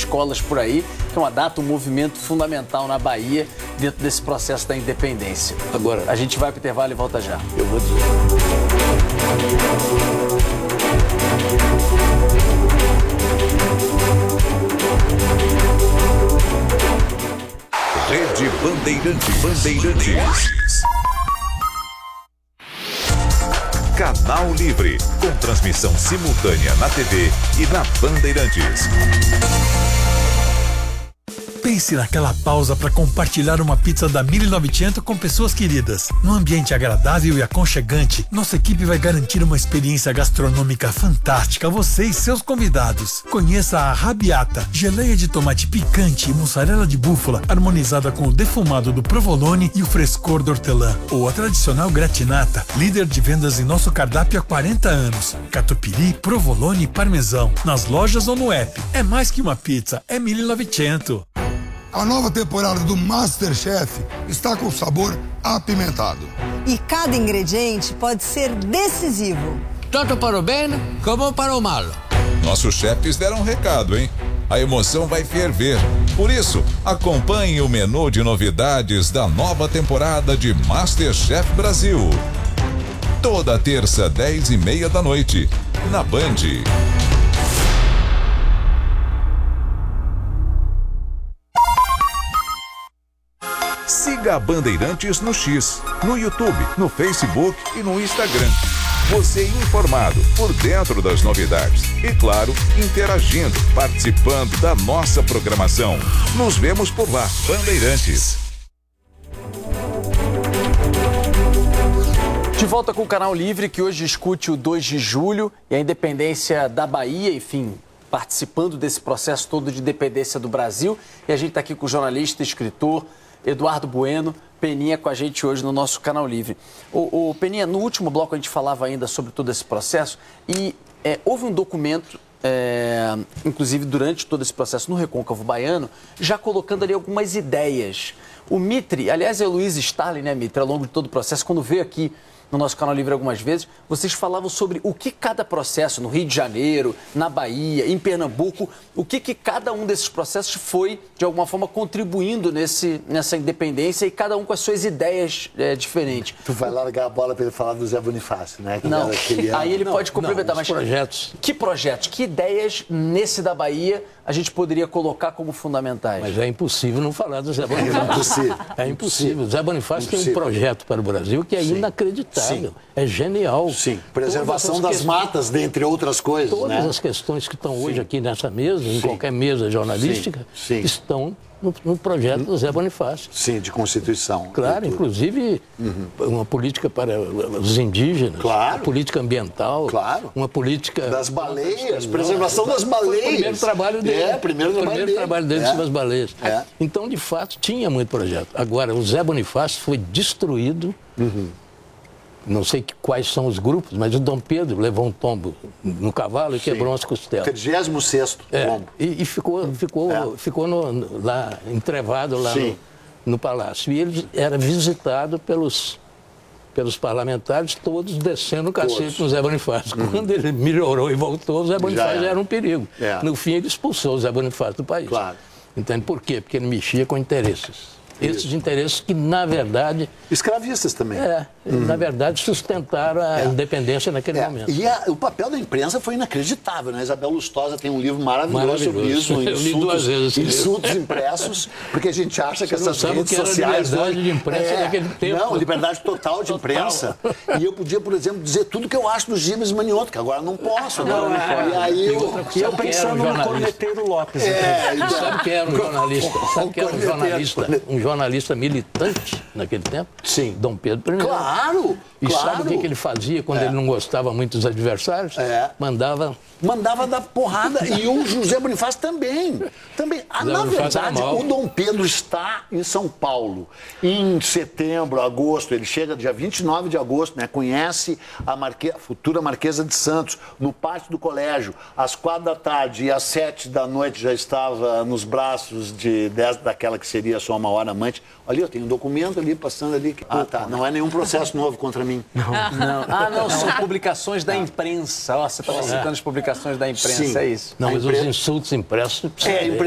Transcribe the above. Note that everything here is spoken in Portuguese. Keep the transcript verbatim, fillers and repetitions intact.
escolas por aí, que é uma data, um movimento fundamental na Bahia dentro desse processo da independência. Agora, a gente vai para o intervalo e volta já. Eu vou dizer. Rede Bandeirantes. Bandeirantes. Canal Livre, com transmissão simultânea na T V e na Bandeirantes. Pense naquela pausa para compartilhar uma pizza da mil e novecentos com pessoas queridas. Num ambiente agradável e aconchegante, nossa equipe vai garantir uma experiência gastronômica fantástica a você e seus convidados. Conheça a Arrabbiata, geleia de tomate picante e mussarela de búfala, harmonizada com o defumado do provolone e o frescor do hortelã. Ou a tradicional gratinata, líder de vendas em nosso cardápio há quarenta anos. Catupiry, provolone e parmesão. Nas lojas ou no app. É mais que uma pizza, é mil e novecentos. A nova temporada do MasterChef está com sabor apimentado. E cada ingrediente pode ser decisivo. Tanto para o bem como para o mal. Nossos chefes deram um recado, hein? A emoção vai ferver. Por isso, acompanhe o menu de novidades da nova temporada de MasterChef Brasil. Toda terça, dez e meia da noite, na Band. Siga a Bandeirantes no X, no YouTube, no Facebook e no Instagram. Você informado, por dentro das novidades. E claro, interagindo, participando da nossa programação. Nos vemos por lá, Bandeirantes. De volta com o Canal Livre, que hoje discute o dois de julho e a independência da Bahia, enfim, participando desse processo todo de independência do Brasil. E a gente está aqui com o jornalista e escritor Eduardo Bueno. Peninha com a gente hoje no nosso Canal Livre. O, o Peninha, no último bloco a gente falava ainda sobre todo esse processo e é, houve um documento, é, inclusive durante todo esse processo no Recôncavo Baiano, já colocando ali algumas ideias. O Mitre, aliás é o Luiz Stalin, né, Mitre, ao longo de todo o processo, quando veio aqui no nosso Canal Livre algumas vezes, vocês falavam sobre o que cada processo, no Rio de Janeiro, na Bahia, em Pernambuco, o que, que cada um desses processos foi, de alguma forma, contribuindo nesse, nessa independência e cada um com as suas ideias é, diferentes. Tu vai largar a bola para ele falar do Zé Bonifácio, né? Que não, aquele... aí ele não, pode complementar, não, mas projetos. Que projetos, que ideias nesse da Bahia a gente poderia colocar como fundamentais? Mas é impossível não falar do Zé Bonifácio. É impossível. É impossível. O Zé Bonifácio tem um projeto para o Brasil que é Sim. inacreditável. Sim. É genial. Sim. Preservação das questões, matas, dentre outras coisas. Todas né? as questões que estão hoje Sim. aqui nessa mesa, em Sim. qualquer mesa jornalística, Sim. Sim. estão no, no projeto do Zé Bonifácio. Sim, de Constituição. Claro, inclusive uhum. uma política para os indígenas, claro. uma política ambiental, claro. uma política... Das baleias, preservação das baleias. Foi o primeiro trabalho dele. É, primeiro trabalho primeiro dele. trabalho dele é. sobre as baleias. É. Então, de fato, tinha muito projeto. Agora, o Zé Bonifácio foi destruído... Uhum. Não sei que, quais são os grupos, mas o Dom Pedro levou um tombo no cavalo e Sim. quebrou as costelas. trigésimo sexto é, tombo. E, e ficou, ficou, é. ficou no, no, lá, entrevado lá no, no palácio. E ele era visitado pelos, pelos parlamentares, todos descendo o cacete todos. no Zé Bonifácio. Uhum. Quando ele melhorou e voltou, o Zé Bonifácio já era um perigo. É. No fim, ele expulsou o Zé Bonifácio do país. Claro. Entende por quê? Porque ele mexia com interesses. Esses Isso. interesses que, na verdade... Escravistas também. É, uhum. na verdade, sustentaram a é. independência naquele é. momento. E a, o papel da imprensa foi inacreditável, né? Isabel Lustosa tem um livro maravilhoso, maravilhoso. sobre isso, Eu insultos, li duas vezes insultos impressos, porque a gente acha que Você essas não redes sabe que sociais... Era liberdade de imprensa é, naquele tempo. Não, liberdade total de imprensa. Total. E eu podia, por exemplo, dizer tudo que eu acho do Gibas Manioto, que agora não posso. Não, não é. E aí eu, e eu pensando um no Corneteiro Lopes. É, então. Sabe quem era um jornalista? Sabe quem era um jornalista? Um jornalista militante naquele tempo? Sim. Dom Pedro primeiro. Claro! E claro. sabe o que, que ele fazia quando é. ele não gostava muito dos adversários? É. Mandava... Mandava dar porrada. E o José Bonifácio também. também. Ah, na verdade, o Dom Pedro está em São Paulo. Em setembro, agosto, ele chega dia vinte e nove de agosto, né? Conhece a, Marque... a futura Marquesa de Santos, no pátio do colégio. Às quatro da tarde e às sete da noite já estava nos braços de dez daquela que seria só uma hora amante. Olha, eu tenho um documento ali, passando ali. Ah, tá. Não é nenhum processo novo contra mim. Não. não. Ah, não, são publicações da imprensa. Ó, você estava citando as publicações da imprensa, Sim. é isso. Não, mas os insultos impressos... É,